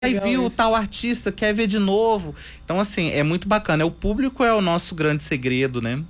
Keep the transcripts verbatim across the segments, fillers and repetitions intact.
Aí viu isso. tal artista, quer ver de novo. Então, assim, é muito bacana. O público é o nosso grande segredo, né?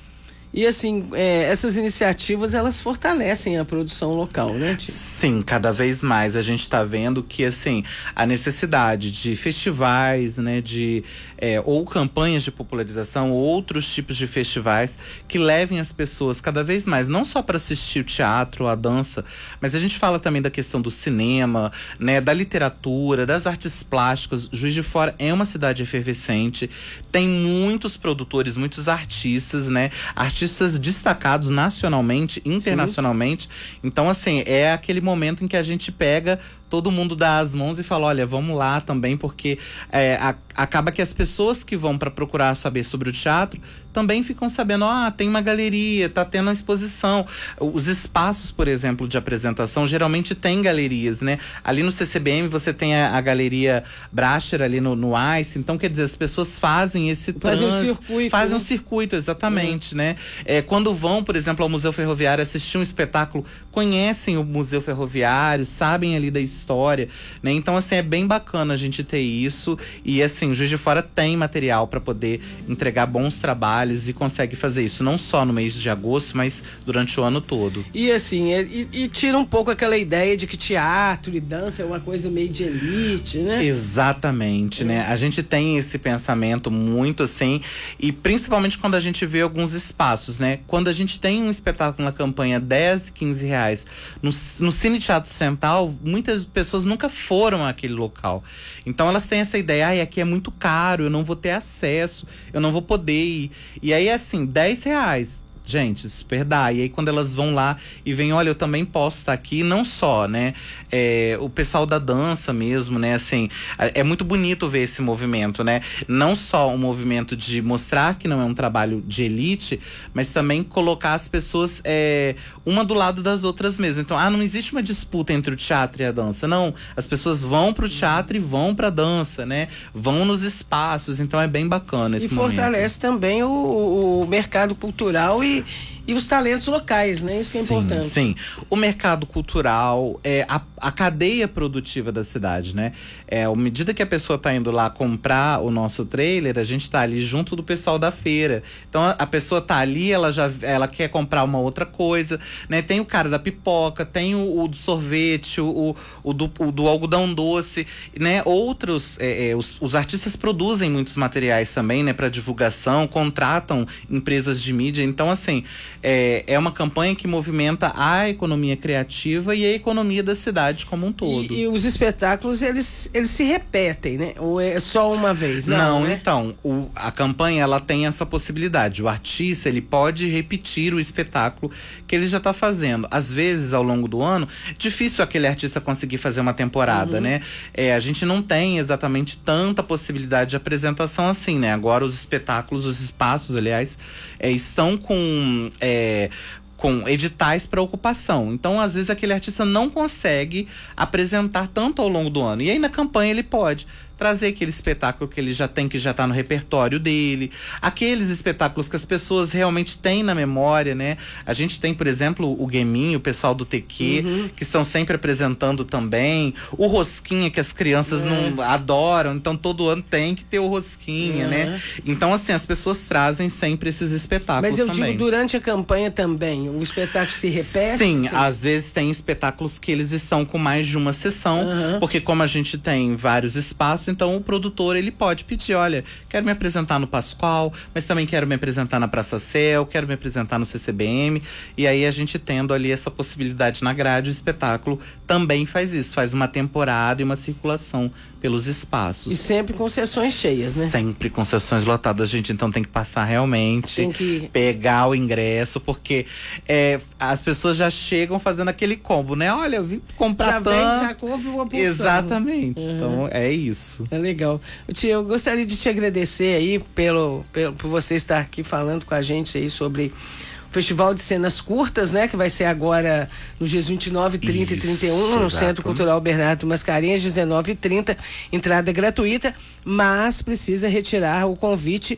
E assim, é, essas iniciativas, elas fortalecem a produção local, né, Tio? Sim, cada vez mais a gente está vendo que, assim, a necessidade de festivais, né, de é, ou campanhas de popularização, ou outros tipos de festivais que levem as pessoas cada vez mais, não só para assistir o teatro, a dança, mas a gente fala também da questão do cinema, né, da literatura, das artes plásticas. Juiz de Fora é uma cidade efervescente, tem muitos produtores, muitos artistas, né, artistas destacados nacionalmente, internacionalmente. Sim. Então, assim, é aquele momento em que a gente pega, todo mundo dá as mãos e fala, olha, vamos lá também, porque é, a, acaba que as pessoas que vão para procurar saber sobre o teatro também ficam sabendo, ah, tem uma galeria, tá tendo uma exposição. Os espaços, por exemplo, de apresentação, geralmente tem galerias, né? Ali no C C B M você tem a, a galeria Bracher ali no, no ICE, então quer dizer, as pessoas fazem esse fazem trânsito, um circuito. Fazem um circuito, exatamente, é. né? É, quando vão, por exemplo, ao Museu Ferroviário assistir um espetáculo, conhecem o Museu Ferroviário, sabem ali da história, né? Então, assim, é bem bacana a gente ter isso. E, assim, Juiz de Fora tem material para poder entregar bons trabalhos e consegue fazer isso, não só no mês de agosto, mas durante o ano todo. E, assim, é, e, e tira um pouco aquela ideia de que teatro e dança é uma coisa meio de elite, né? Exatamente, é. né? A gente tem esse pensamento muito, assim, e principalmente quando a gente vê alguns espaços, né? Quando a gente tem um espetáculo na campanha dez, quinze reais no, no Cine Teatro Central, muitas pessoas nunca foram àquele local. Então elas têm essa ideia, ah, aqui é muito caro, eu não vou ter acesso, eu não vou poder ir. E aí, assim, dez reais. Gente, super dá. E aí quando elas vão lá e veem, olha, eu também posso estar aqui, não só, né? É, o pessoal da dança mesmo, né? Assim, é muito bonito ver esse movimento, né? Não só um movimento de mostrar que não é um trabalho de elite, mas também colocar as pessoas é, uma do lado das outras mesmo. Então, ah, não existe uma disputa entre o teatro e a dança. Não, as pessoas vão pro teatro e vão pra dança, né? Vão nos espaços, então é bem bacana esse e momento. E fortalece também o, o mercado cultural e E os talentos locais, né? Isso que é sim, importante. Sim, o mercado cultural, é a, a cadeia produtiva da cidade, né? É, à medida que a pessoa tá indo lá comprar o nosso trailer, a gente tá ali junto do pessoal da feira. Então a, a pessoa tá ali, ela já ela quer comprar uma outra coisa, né? Tem o cara da pipoca, tem o, o do sorvete, o, o, do, o do algodão doce, né? Outros, é, é, os, os artistas produzem muitos materiais também, né? Para divulgação, contratam empresas de mídia. Então, assim, É, é uma campanha que movimenta a economia criativa e a economia da cidade como um todo. E, e os espetáculos, eles, eles se repetem, né? Ou é só uma vez? Não, Não, né? então, o, a campanha, ela tem essa possibilidade. O artista, ele pode repetir o espetáculo que ele já está fazendo. Às vezes, ao longo do ano, é difícil aquele artista conseguir fazer uma temporada, uhum. né? É, a gente não tem exatamente tanta possibilidade de apresentação assim, né? Agora, os espetáculos, os espaços, aliás, é, estão com... É, com editais para ocupação. Então, às vezes, aquele artista não consegue apresentar tanto ao longo do ano. E aí, na campanha, ele pode trazer aquele espetáculo que ele já tem, que já está no repertório dele. Aqueles espetáculos que as pessoas realmente têm na memória, né? A gente tem, por exemplo, o Gueminho, o pessoal do T Q, uhum. que estão sempre apresentando também. O Rosquinha, que as crianças é. não adoram. Então, todo ano tem que ter o Rosquinha, é. né? Então, assim, as pessoas trazem sempre esses espetáculos Mas eu também. digo, durante a campanha também, o espetáculo se repete? Sim, sim, às vezes tem espetáculos que eles estão com mais de uma sessão, uhum. porque como a gente tem vários espaços, então o produtor, ele pode pedir, olha, quero me apresentar no Pascoal, mas também quero me apresentar na Praça Céu, quero me apresentar no C C B M, e aí a gente tendo ali essa possibilidade na grade, o espetáculo também faz isso, faz uma temporada e uma circulação pelos espaços. E sempre com sessões cheias, né? Sempre com sessões lotadas, gente, então tem que passar realmente, tem que pegar o ingresso, porque é, as pessoas já chegam fazendo aquele combo, né? Olha, eu vim comprar já tanto. Vem, já compra uma porção. Exatamente, uhum. então é isso. É legal. Tia, eu gostaria de te agradecer aí pelo, pelo, por você estar aqui falando com a gente aí sobre o Festival de Cenas Curtas, né? Que vai ser agora nos dias vinte e nove, trinta e trinta e um, no exato. Centro Cultural Bernardo Mascarenhas, dezenove e trinta, entrada gratuita, mas precisa retirar o convite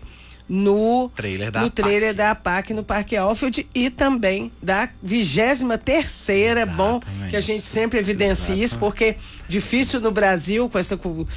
no trailer da no APAC. trailer da APAC no Parque Alfield e também da vigésima terceira. É bom que a gente sempre evidencie isso, porque difícil no Brasil, com essa